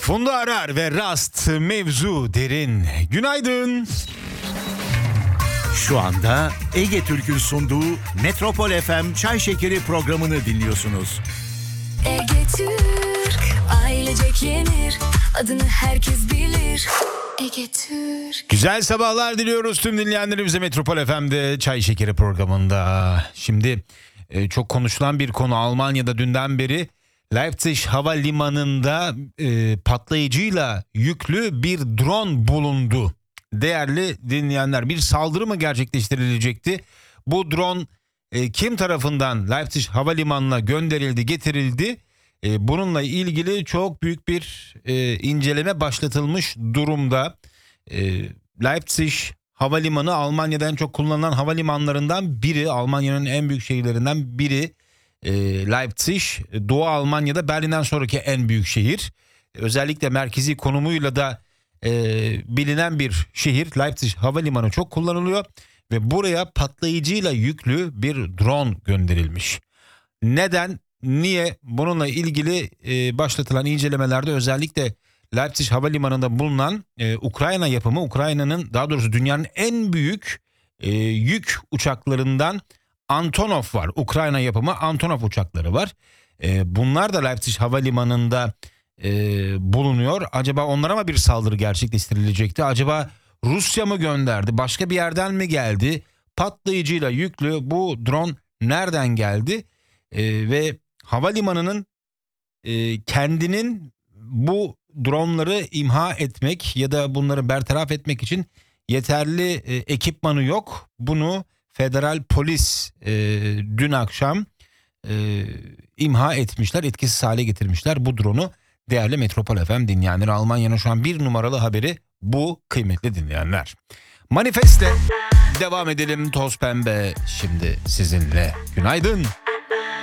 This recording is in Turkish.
Funda Arar ve Rast, mevzu derin. Günaydın. Şu anda Ege Türk'ün sunduğu Metropol FM Çay Şekeri programını dinliyorsunuz. Ege Türk, ailecek yenir, adını herkes bilir. Ege Türk. Güzel sabahlar diliyoruz tüm dinleyenlerimize Metropol FM'de Çay Şekeri programında. Şimdi çok konuşulan bir konu, Almanya'da dünden beri Leipzig Havalimanı'nda patlayıcıyla yüklü bir drone bulundu. Değerli dinleyenler, bir saldırı mı gerçekleştirilecekti? Bu drone kim tarafından Leipzig Havalimanı'na gönderildi, getirildi? Bununla ilgili çok büyük bir inceleme başlatılmış durumda. Leipzig Havalimanı Almanya'da en çok kullanılan havalimanlarından biri. Almanya'nın en büyük şehirlerinden biri. Leipzig, Doğu Almanya'da Berlin'den sonraki en büyük şehir. Özellikle merkezi konumuyla da bilinen bir şehir. Leipzig Havalimanı çok kullanılıyor ve buraya patlayıcıyla yüklü bir drone gönderilmiş. Neden? Niye? Bununla ilgili başlatılan incelemelerde özellikle Leipzig Havalimanı'nda bulunan Ukrayna yapımı, Ukrayna'nın, daha doğrusu dünyanın en büyük yük uçaklarından Antonov var. Ukrayna yapımı Antonov uçakları var. Bunlar da Leipzig Havalimanı'nda bulunuyor. Acaba onlara mı bir saldırı gerçekleştirilecekti? Acaba Rusya mı gönderdi? Başka bir yerden mi geldi? Patlayıcıyla yüklü bu drone nereden geldi? Ve havalimanının kendinin bu dronları imha etmek ya da bunları bertaraf etmek için yeterli ekipmanı yok. Bunu federal polis dün akşam imha etmişler, etkisiz hale getirmişler bu drone'u. Değerli Metropol FM dinleyenleri, Almanya'nın şu an bir numaralı haberi bu, kıymetli dinleyenler. Manifeste devam edelim, toz pembe şimdi sizinle. Günaydın.